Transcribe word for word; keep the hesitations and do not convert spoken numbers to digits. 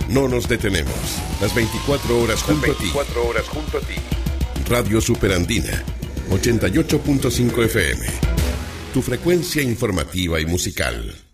No nos detenemos. Las veinticuatro horas junto Las veinticuatro horas junto a ti. a ti. Radio Superandina, ochenta y ocho punto cinco F M. Tu frecuencia informativa y musical.